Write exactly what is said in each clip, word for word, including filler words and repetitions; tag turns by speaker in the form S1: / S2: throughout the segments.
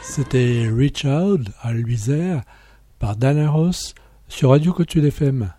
S1: C'était Reach Out à l'Isère par Diana Ross sur Radio Côte-Sud F M.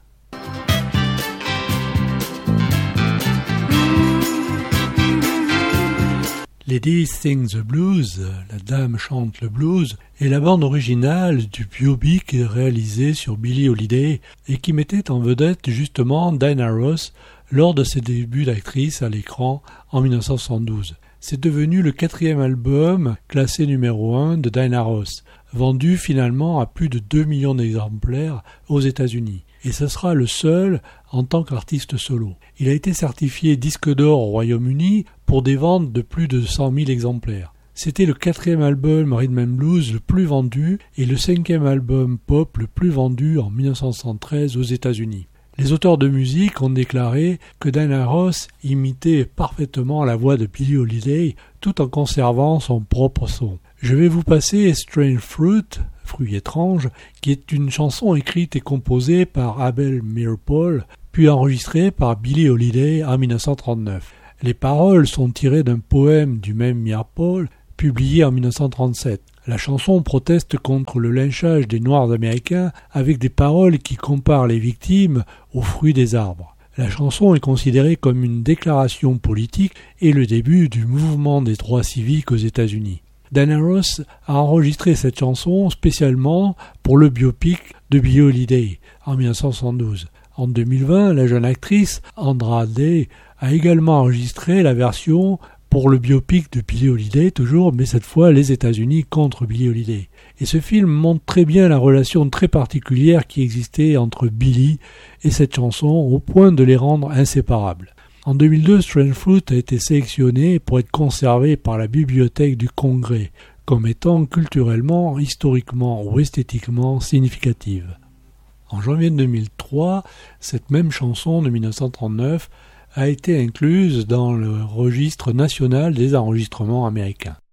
S1: Lady Sings the Blues, la dame chante le blues, est la bande originale du biopic réalisé sur Billie Holiday et qui mettait en vedette justement Diana Ross lors de ses débuts d'actrice à l'écran en dix-neuf cent soixante-douze. C'est devenu le quatrième album classé numéro un de Diana Ross, vendu finalement à plus de deux millions d'exemplaires aux États-Unis. Et ce sera le seul en tant qu'artiste solo. Il a été certifié disque d'or au Royaume-Uni pour des ventes de plus de cent mille exemplaires. C'était le quatrième album Rhythm and Blues le plus vendu et le cinquième album pop le plus vendu en dix-neuf cent soixante-treize aux États-Unis. Les auteurs de musique ont déclaré que Diana Ross imitait parfaitement la voix de Billie Holiday tout en conservant son propre son. Je vais vous passer Strange Fruit, Fruit étrange, qui est une chanson écrite et composée par Abel Meeropol, puis enregistrée par Billie Holiday en dix-neuf cent trente-neuf. Les paroles sont tirées d'un poème du même Meeropol, publié en dix-neuf cent trente-sept. La chanson proteste contre le lynchage des Noirs américains avec des paroles qui comparent les victimes aux fruits des arbres. La chanson est considérée comme une déclaration politique et le début du mouvement des droits civiques aux États-Unis. Diana Ross a enregistré cette chanson spécialement pour le biopic de Billie Holiday en dix-neuf cent soixante-douze. En deux mille vingt, la jeune actrice Andra Day a également enregistré la version pour le biopic de Billie Holiday, toujours, mais cette fois les États-Unis contre Billie Holiday. Et ce film montre très bien la relation très particulière qui existait entre Billie et cette chanson, au point de les rendre inséparables. En deux mille deux, Strange Fruit a été sélectionné pour être conservé par la Bibliothèque du Congrès, comme étant culturellement, historiquement ou esthétiquement significative. En janvier deux mille trois, cette même chanson de dix-neuf cent trente-neuf a été incluse dans le registre national des enregistrements américains.